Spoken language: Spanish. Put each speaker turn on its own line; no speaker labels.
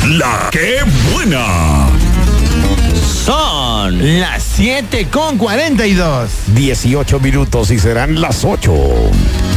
La que buena.
Son las 7:42.
18 minutos y serán las 8.